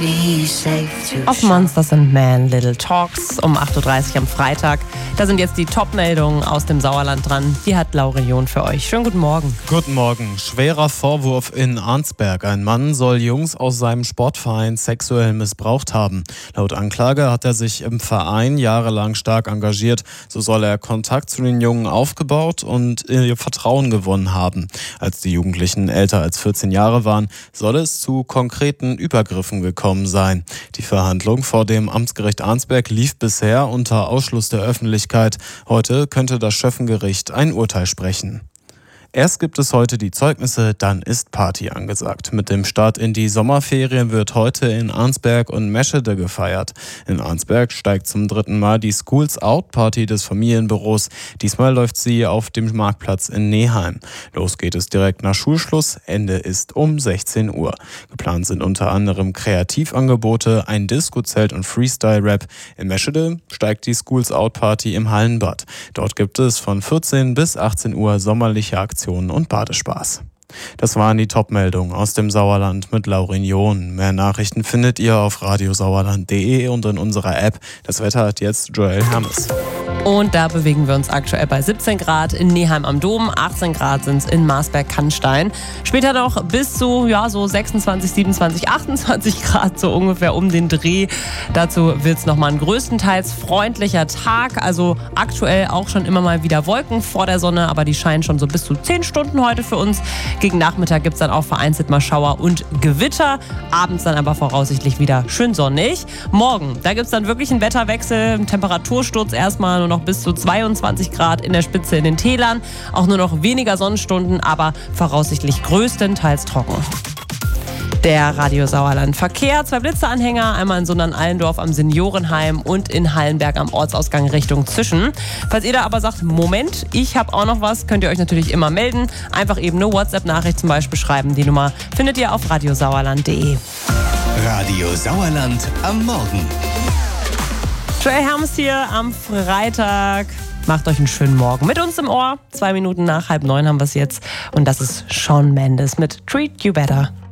Auf Monsters and Men, Little Talks um 8.30 Uhr am Freitag. Da sind jetzt die Top-Meldungen aus dem Sauerland dran. Die hat Laurion für euch. Schönen guten Morgen. Guten Morgen. Schwerer Vorwurf in Arnsberg. Ein Mann soll Jungs aus seinem Sportverein sexuell missbraucht haben. Laut Anklage hat er sich im Verein jahrelang stark engagiert. So soll er Kontakt zu den Jungen aufgebaut und ihr Vertrauen gewonnen haben. Als die Jugendlichen älter als 14 Jahre waren, soll es zu konkreten Übergriffen gekommen sein. Die Verhandlung vor dem Amtsgericht Arnsberg lief bisher unter Ausschluss der Öffentlichkeit. Heute könnte das Schöffengericht ein Urteil sprechen. Erst gibt es heute die Zeugnisse, dann ist Party angesagt. Mit dem Start in die Sommerferien wird heute in Arnsberg und Meschede gefeiert. In Arnsberg steigt zum 3. Mal die Schools Out Party des Familienbüros. Diesmal läuft sie auf dem Marktplatz in Neheim. Los geht es direkt nach Schulschluss. Ende ist um 16 Uhr. Geplant sind unter anderem Kreativangebote, ein Disco-Zelt und Freestyle-Rap. In Meschede steigt die Schools Out Party im Hallenbad. Dort gibt es von 14 bis 18 Uhr sommerliche Aktionen und Badespaß. Das waren die Top-Meldungen aus dem Sauerland mit Laurion. Mehr Nachrichten findet ihr auf radiosauerland.de und in unserer App. Das Wetter hat jetzt Joel Hermes. Und da bewegen wir uns aktuell bei 17 Grad in Neheim am Dom, 18 Grad sind es in Marsberg-Cannstein. Später noch bis zu so 26, 27, 28 Grad so ungefähr um den Dreh. Dazu wird es nochmal ein größtenteils freundlicher Tag. Also aktuell auch schon immer mal wieder Wolken vor der Sonne, aber die scheinen schon so bis zu 10 Stunden heute für uns. Gegen Nachmittag gibt es dann auch vereinzelt mal Schauer und Gewitter. Abends dann aber voraussichtlich wieder schön sonnig. Morgen, da gibt es dann wirklich einen Wetterwechsel, einen Temperatursturz erstmal, nur noch bis zu 22 Grad in der Spitze in den Tälern. Auch nur noch weniger Sonnenstunden, aber voraussichtlich größtenteils trocken. Der Radio Sauerland Verkehr, 2 Blitzeanhänger, einmal in Sundern-Allendorf am Seniorenheim und in Hallenberg am Ortsausgang Richtung Zischen. Falls ihr da aber sagt, Moment, ich habe auch noch was, könnt ihr euch natürlich immer melden. Einfach eben eine WhatsApp-Nachricht zum Beispiel schreiben. Die Nummer findet ihr auf radiosauerland.de. Radio Sauerland am Morgen. Joel Hermes hier am Freitag. Macht euch einen schönen Morgen mit uns im Ohr. 2 Minuten nach 8:30 haben wir es jetzt. Und das ist Shawn Mendes mit Treat You Better.